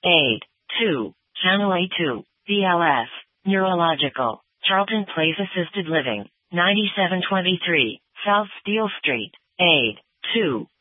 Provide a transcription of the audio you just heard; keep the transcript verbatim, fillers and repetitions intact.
Aid. two. Channel A two. B L S. Neurological. Charlton Place Assisted Living. ninety-seven twenty-three. South Steel Street. Aid. two.